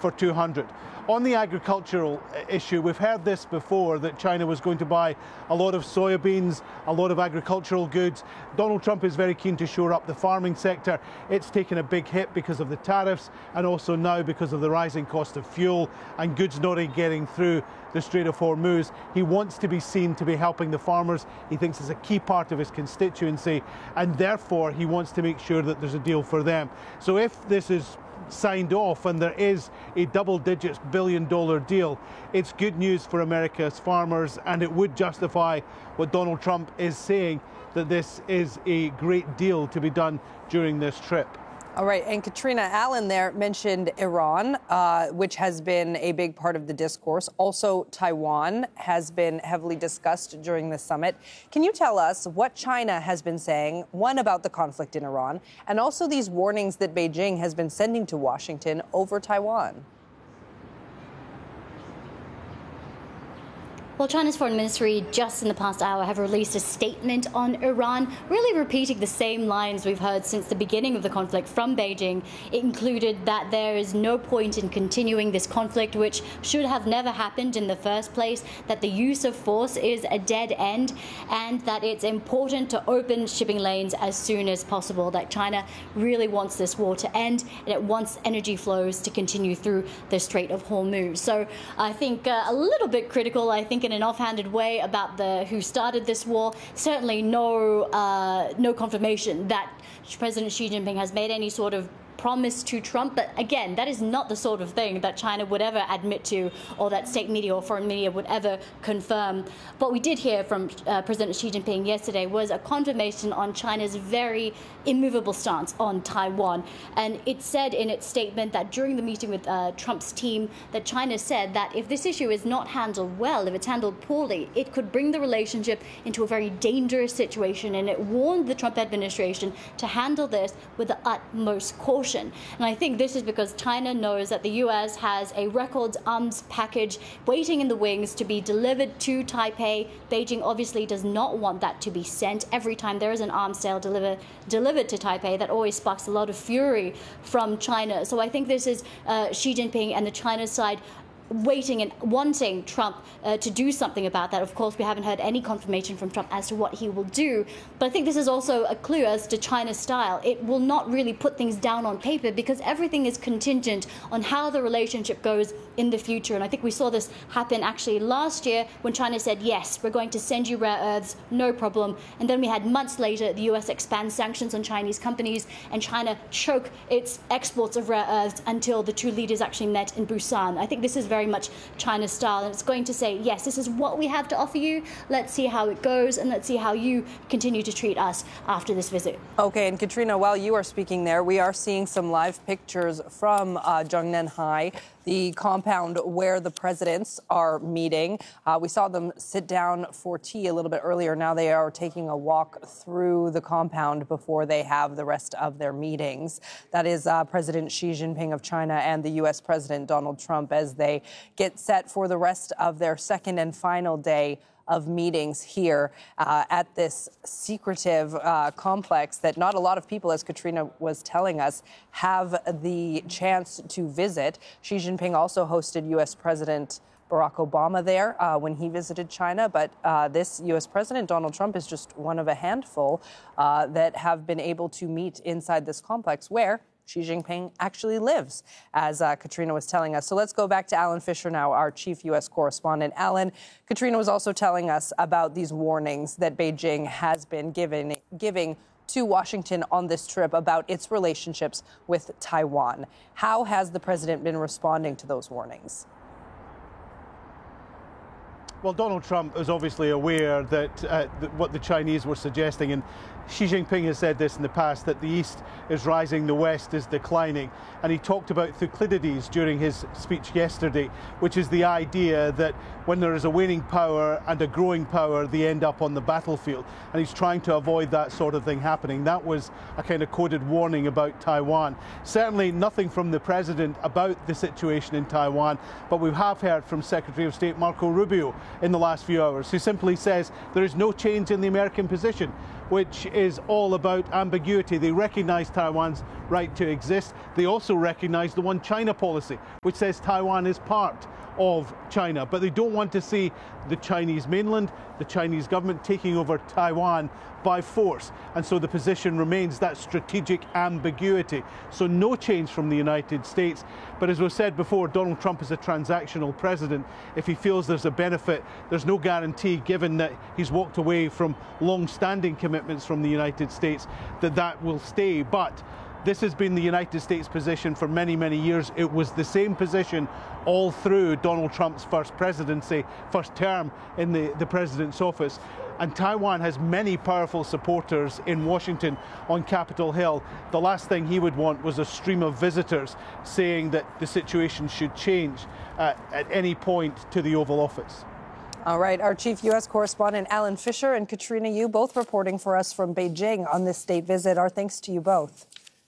for 200. On the agricultural issue, we've heard this before, that China was going to buy a lot of soybeans, a lot of agricultural goods. Donald Trump is very keen to shore up the farming sector. It's taken a big hit because of the tariffs and also now because of the rising cost of fuel and goods not getting through the Strait of Hormuz. He wants to be seen to be helping the farmers. He thinks it's a key part of his constituency, and therefore he wants to make sure that there's a deal for them. So if this is signed off and there is a double-digit billion-dollar deal, it's good news for America's farmers, and it would justify what Donald Trump is saying, that this is a great deal to be done during this trip. All right, and Katrina, Allen there mentioned Iran, which has been a big part of the discourse. Also, Taiwan has been heavily discussed during the summit. Can you tell us what China has been saying, one, about the conflict in Iran, and also these warnings that Beijing has been sending to Washington over Taiwan? Well, China's foreign ministry just in the past hour have released a statement on Iran, really repeating the same lines we've heard since the beginning of the conflict from Beijing. It included that there is no point in continuing this conflict, which should have never happened in the first place, that the use of force is a dead end, and that it's important to open shipping lanes as soon as possible, that China really wants this war to end, and it wants energy flows to continue through the Strait of Hormuz. So I think a little bit critical, I think, in an offhanded way about who started this war. Certainly no confirmation that President Xi Jinping has made any sort of promise to Trump. But again, that is not the sort of thing that China would ever admit to, or that state media or foreign media would ever confirm. What we did hear from President Xi Jinping yesterday was a confirmation on China's very immovable stance on Taiwan. And it said in its statement that during the meeting with Trump's team, that China said that if this issue is not handled well, if it's handled poorly, it could bring the relationship into a very dangerous situation. And it warned the Trump administration to handle this with the utmost caution. And I think this is because China knows that the U.S. has a record arms package waiting in the wings to be delivered to Taipei. Beijing obviously does not want that to be sent. Every time there is an arms sale delivered to Taipei, that always sparks a lot of fury from China. So I think this is Xi Jinping and the China side waiting and wanting Trump to do something about that. Of course, we haven't heard any confirmation from Trump as to what he will do. But I think this is also a clue as to China's style. It will not really put things down on paper because everything is contingent on how the relationship goes in the future. And I think we saw this happen actually last year when China said, yes, we're going to send you rare earths, no problem. And then we had months later, the US expand sanctions on Chinese companies and China choke its exports of rare earths until the two leaders actually met in Busan. I think this is very much China's style, and it's going to say, yes, this is what we have to offer you. Let's see how it goes, and let's see how you continue to treat us after this visit. Okay, and Katrina, while you are speaking there, we are seeing some live pictures from Zhongnanhai, the compound where the presidents are meeting. We saw them sit down for tea a little bit earlier. Now they are taking a walk through the compound before they have the rest of their meetings. That is President Xi Jinping of China and the U.S. President Donald Trump as they get set for the rest of their second and final day of meetings here at this secretive complex that not a lot of people, as Katrina was telling us, have the chance to visit. Xi Jinping also hosted U.S. President Barack Obama there when he visited China. But this U.S. President, Donald Trump, is just one of a handful that have been able to meet inside this complex where Xi Jinping actually lives, as Katrina was telling us. So let's go back to Alan Fisher now, our chief U.S. correspondent. Alan, Katrina was also telling us about these warnings that Beijing has been giving to Washington on this trip about its relationships with Taiwan. How has the president been responding to those warnings? Well, Donald Trump is obviously aware that what the Chinese were suggesting, and Xi Jinping has said this in the past, that the East is rising, the West is declining. And he talked about Thucydides during his speech yesterday, which is the idea that when there is a waning power and a growing power, they end up on the battlefield. And he's trying to avoid that sort of thing happening. That was a kind of coded warning about Taiwan. Certainly nothing from the president about the situation in Taiwan, but we have heard from Secretary of State Marco Rubio in the last few hours, who simply says there is no change in the American position, which is all about ambiguity. They recognize Taiwan's right to exist. They also recognize the One China policy, which says Taiwan is part of China, but they don't want to see the Chinese mainland, the Chinese government taking over Taiwan by force. And so the position remains that strategic ambiguity. So no change from the United States. But as we've said before, Donald Trump is a transactional president. If he feels there's a benefit, there's no guarantee, given that he's walked away from long-standing commitments from the United States, that that will stay. But this has been the United States position for many, many years. It was the same position all through Donald Trump's first term in the president's office. And Taiwan has many powerful supporters in Washington on Capitol Hill. The last thing he would want was a stream of visitors saying that the situation should change at any point to the Oval Office. All right, our chief U.S. correspondent Alan Fisher and Katrina Yu both reporting for us from Beijing on this state visit. Our thanks to you both.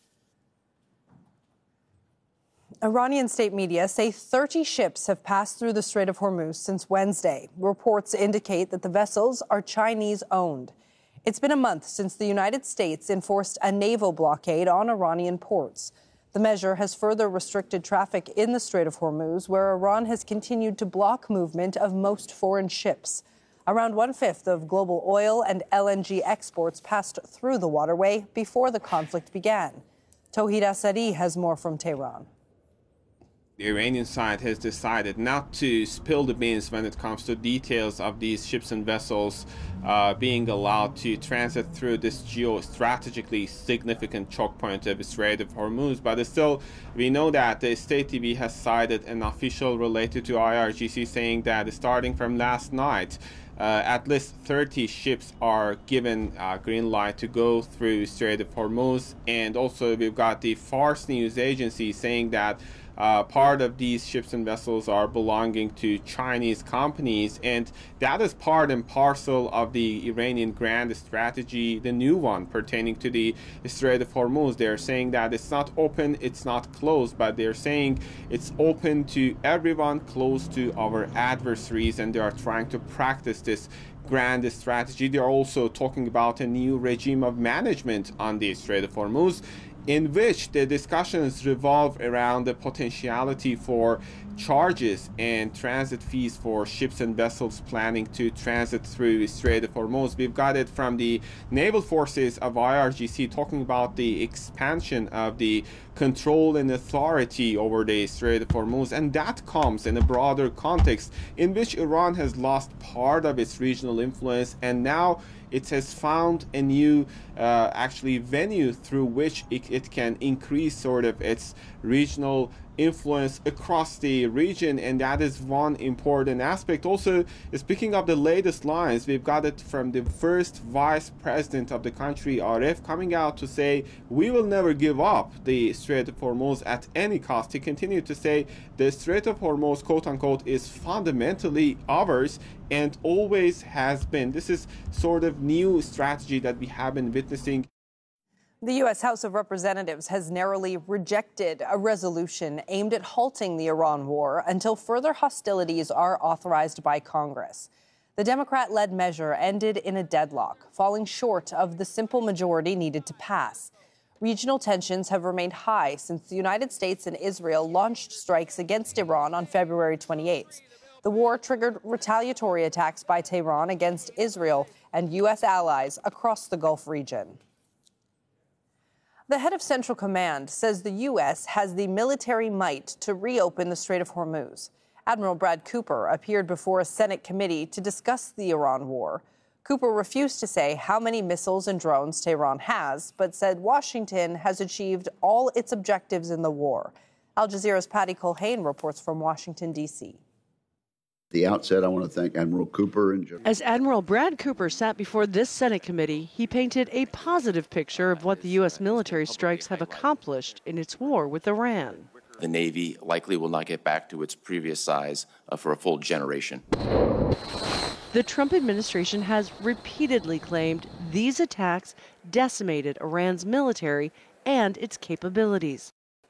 Iranian state media say 30 ships have passed through the Strait of Hormuz since Wednesday. Reports indicate that the vessels are Chinese-owned. It's been a month since the United States enforced a naval blockade on Iranian ports. The measure has further restricted traffic in the Strait of Hormuz, where Iran has continued to block movement of most foreign ships. Around 1/5 of global oil and LNG exports passed through the waterway before the conflict began. Tauhid Asadi has more from Tehran. The Iranian side has decided not to spill the beans when it comes to details of these ships and vessels being allowed to transit through this geostrategically significant choke point of the Strait of Hormuz. But still, we know that the state TV has cited an official related to IRGC saying that starting from last night, at least 30 ships are given green light to go through Strait of Hormuz. And also we've got the Fars news agency saying that part of these ships and vessels are belonging to Chinese companies, and that is part and parcel of the Iranian grand strategy, the new one pertaining to the Strait of Hormuz. They're saying that it's not open, it's not closed, but they're saying it's open to everyone, closed to our adversaries, and they are trying to practice this grand strategy. They're also talking about a new regime of management on the Strait of Hormuz, in which the discussions revolve around the potentiality for charges and transit fees for ships and vessels planning to transit through the Strait of Hormuz. We've got it from the naval forces of IRGC talking about the expansion of the control and authority over the Strait of Hormuz, and that comes in a broader context in which Iran has lost part of its regional influence, and now it has found a new venue through which it can increase sort of its regional influence across the region, and that is one important aspect. Also, speaking of the latest lines, we've got it from the first vice president of the country, Aref, coming out to say we will never give up the Strait of Hormuz at any cost. He continued to say the Strait of Hormuz, quote unquote, is fundamentally ours and always has been. This is sort of new strategy that we have been witnessing. The U.S. House of Representatives has narrowly rejected a resolution aimed at halting the Iran war until further hostilities are authorized by Congress. The Democrat-led measure ended in a deadlock, falling short of the simple majority needed to pass. Regional tensions have remained high since the United States and Israel launched strikes against Iran on February 28th. The war triggered retaliatory attacks by Tehran against Israel and U.S. allies across the Gulf region. The head of Central Command says the U.S. has the military might to reopen the Strait of Hormuz. Admiral Brad Cooper appeared before a Senate committee to discuss the Iran war. Cooper refused to say how many missiles and drones Tehran has, but said Washington has achieved all its objectives in the war. Al Jazeera's Patty Culhane reports from Washington, D.C. At the outset, I want to thank Admiral Cooper and As Admiral Brad Cooper sat before this Senate committee, he painted a positive picture of what the U.S. military strikes have accomplished in its war with Iran. The Navy likely will not get back to its previous size for a full generation. The Trump administration has repeatedly claimed these attacks decimated Iran's military and its capabilities.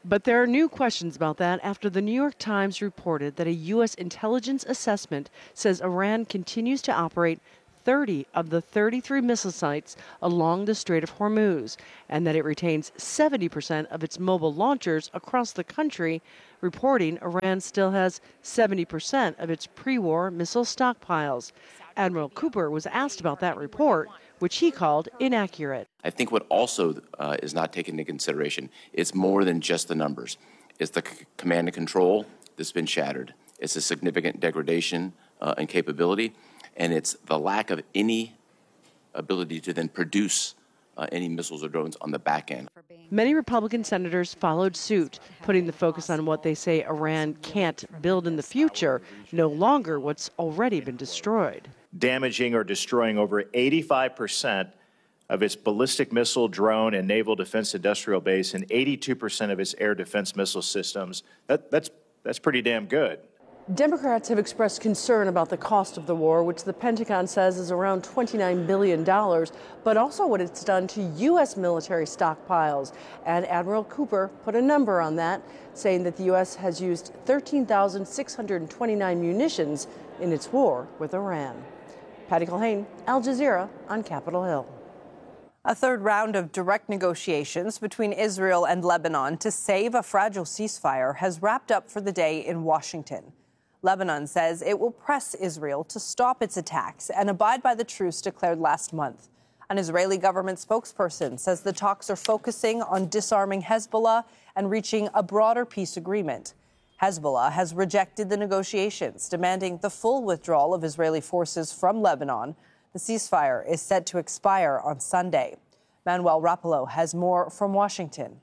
But there are new questions about that after the New York Times reported that a U.S. intelligence assessment says Iran continues to operate 30 of the 33 missile sites along the Strait of Hormuz, and that it retains 70% of its mobile launchers across the country, reporting Iran still has 70% of its pre-war missile stockpiles. Admiral Cooper was asked about that report, which he called inaccurate. I think what also is not taken into consideration is more than just the numbers. It's the command and control that's been shattered. It's a significant degradation in capability, and it's the lack of any ability to then produce any missiles or drones on the back end. Many Republican senators followed suit, putting the focus on what they say Iran can't build in the future, no longer what's already been destroyed. Damaging or destroying over 85% of its ballistic missile, drone, and naval defense industrial base and 82% of its air defense missile systems. That's pretty damn good. Democrats have expressed concern about the cost of the war, which the Pentagon says is around $29 billion, but also what it's done to U.S. military stockpiles. And Admiral Cooper put a number on that, saying that the U.S. has used 13,629 munitions in its war with Iran. Patty Culhane, Al Jazeera on Capitol Hill. A third round of direct negotiations between Israel and Lebanon to save a fragile ceasefire has wrapped up for the day in Washington. Lebanon says it will press Israel to stop its attacks and abide by the truce declared last month. An Israeli government spokesperson says the talks are focusing on disarming Hezbollah and reaching a broader peace agreement. Hezbollah has rejected the negotiations, demanding the full withdrawal of Israeli forces from Lebanon. The ceasefire is set to expire on Sunday. Manuel Rapallo has more from Washington.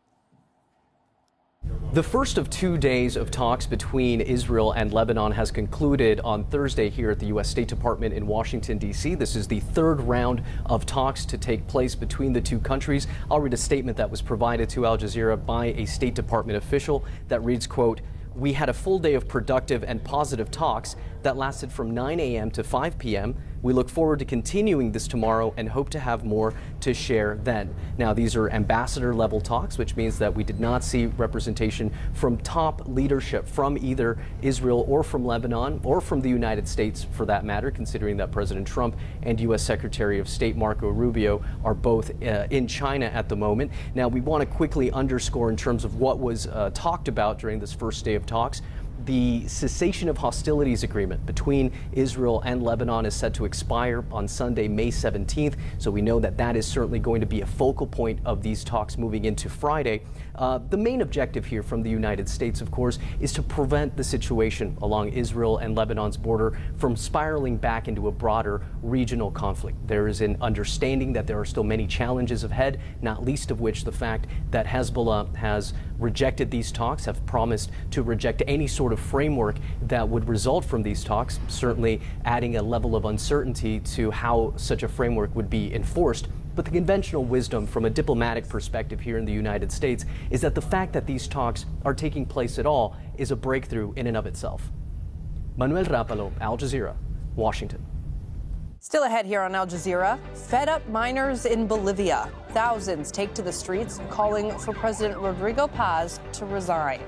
The first of 2 days of talks between Israel and Lebanon has concluded on Thursday here at the U.S. State Department in Washington, D.C. This is the third round of talks to take place between the two countries. I'll read a statement that was provided to Al Jazeera by a State Department official that reads, quote, "We had a full day of productive and positive talks that lasted from 9 a.m. to 5 p.m. We look forward to continuing this tomorrow and hope to have more to share then." Now, these are ambassador-level talks, which means that we did not see representation from top leadership from either Israel or from Lebanon or from the United States, for that matter, considering that President Trump and U.S. Secretary of State Marco Rubio are both in China at the moment. Now, we want to quickly underscore in terms of what was talked about during this first day of talks. The cessation of hostilities agreement between Israel and Lebanon is set to expire on Sunday, May 17th. So we know that that is certainly going to be a focal point of these talks moving into Friday. The main objective here from the United States, of course, is to prevent the situation along Israel and Lebanon's border from spiraling back into a broader regional conflict. There is an understanding that there are still many challenges ahead, not least of which the fact that Hezbollah has rejected these talks, have promised to reject any sort of framework that would result from these talks, certainly adding a level of uncertainty to how such a framework would be enforced. But the conventional wisdom from a diplomatic perspective here in the United States is that the fact that these talks are taking place at all is a breakthrough in and of itself. Manuel Rapallo, Al Jazeera, Washington. Still ahead here on Al Jazeera, fed up miners in Bolivia. Thousands take to the streets calling for President Rodrigo Paz to resign.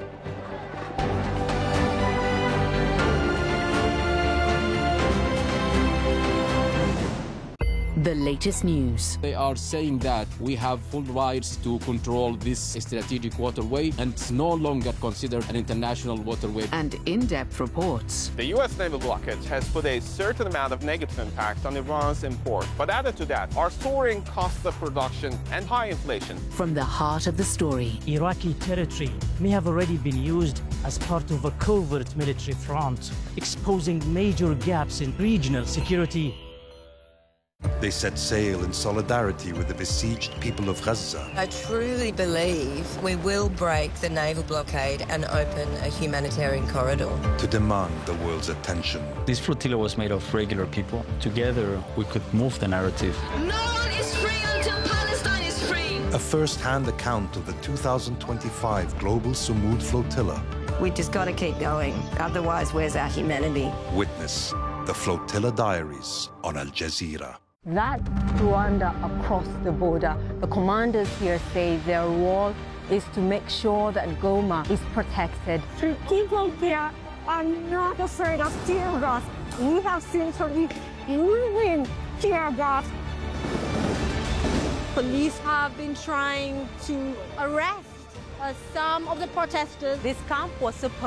The latest news. They are saying that we have full rights to control this strategic waterway and it's no longer considered an international waterway. And in-depth reports. The U.S. naval blockade has put a certain amount of negative impact on Iran's import. But added to that are soaring costs of production and high inflation. From the heart of the story. Iraqi territory may have already been used as part of a covert military front, exposing major gaps in regional security. They set sail in solidarity with the besieged people of Gaza. I truly believe we will break the naval blockade and open a humanitarian corridor. To demand the world's attention. This flotilla was made of regular people. Together, we could move the narrative. No one is free until Palestine is free! A first-hand account of the 2025 Global Sumud Flotilla. We just gotta keep going, otherwise where's our humanity? Witness the Flotilla Diaries on Al Jazeera. That Rwanda across the border, the commanders here say they're all is to make sure that Goma is protected. The people there are not afraid of tear gas. We have seen police using tear gas. Police have been trying to arrest some of the protesters. This camp was supposed